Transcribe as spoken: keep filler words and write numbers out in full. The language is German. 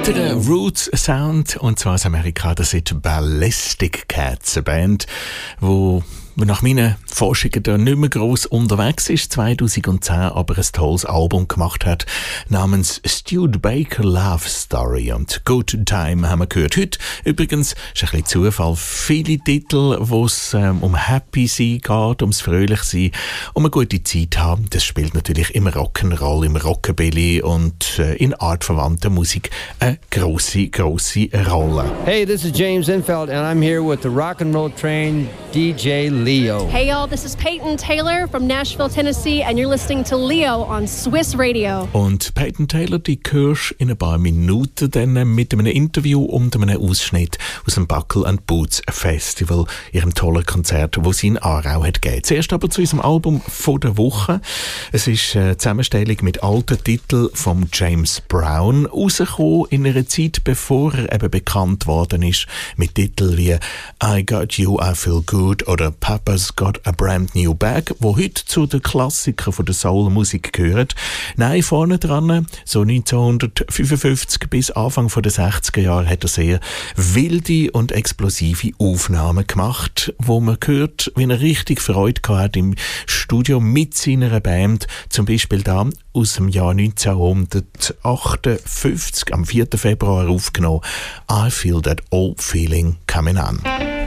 Der Roots Sound, und zwar aus Amerika, das ist Ballistic Cats, eine Band, wo nach meinen Forschungen da nicht mehr gross unterwegs ist, zweitausendzehn aber ein tolles Album gemacht hat, namens Studebaker Love Story, und Good Time haben wir gehört. Heute übrigens, ist ein bisschen Zufall, viele Titel, wo es ähm, um Happy sein geht, ums fröhlich sein, um eine gute Zeit haben. Das spielt natürlich im Rock'n'Roll, im Rockabilly und äh, in artverwandter Musik eine grosse, grosse Rolle. Hey, this is James Infeld and I'm here with the Rock and Roll Train D J Leo. Hey y'all, this is Peyton Taylor from Nashville, Tennessee, and you're listening to Leo on Swiss Radio. Und Peyton Taylor, die hörst in ein paar Minuten dann mit einem Interview und einem Ausschnitt aus dem Buckle and Boots Festival, ihrem tollen Konzert, das sie in Aarau hat gegeben. Zuerst aber zu unserem Album von der Woche. Es ist eine Zusammenstellung mit alten Titeln von James Brown, rausgekommen in einer Zeit, bevor er eben bekannt worden ist, mit Titeln wie I Got You, I Feel Good oder Papa's Got a Brand New Bag, wo heute zu den Klassikern von der Soul-Musik gehört. Nein, vorne dran, so neunzehnhundertfünfundfünfzig bis Anfang der sechziger Jahre, hat er sehr wilde und explosive Aufnahmen gemacht, wo man hört, wie er richtig Freude hatte im Studio mit seiner Band. Zum Beispiel da aus dem Jahr neunzehnhundertachtundfünfzig, am vierten Februar aufgenommen, I Feel That Old Feeling Coming On.